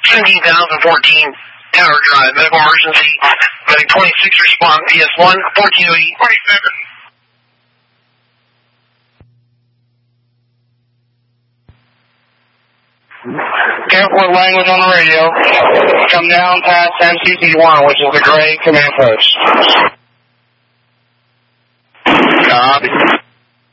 17,014 Tower Drive, medical emergency, medic 26 respond, PS1, 1408. 27. Airport language on the radio. Come down past MCC1, which is the gray command post. Copy.